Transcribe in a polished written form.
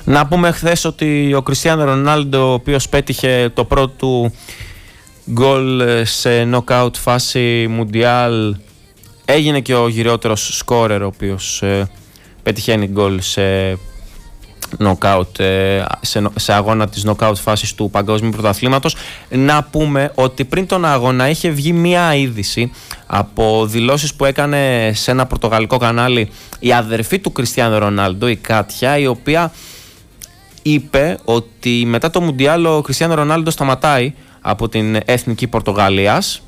Να πούμε χθες ότι ο Κριστιάνο Ρονάλντο, ο οποίος πέτυχε το πρώτο του γκολ σε knockout φάση Μουντιάλ, έγινε και ο γυριότερος σκόρερ, ο οποίος πετυχαίνει γκολ σε knockout, σε αγώνα της knockout φάσης του Παγκόσμιου Πρωταθλήματος. Να πούμε ότι πριν τον αγώνα είχε βγει μία είδηση από δηλώσεις που έκανε σε ένα πορτογαλικό κανάλι η αδερφή του Κριστιάνο Ρονάλντο, η Κάτια, η οποία είπε ότι μετά το Μουντιάλ ο Κριστιάνο Ρονάλντο σταματάει από την Εθνική Πορτογαλίας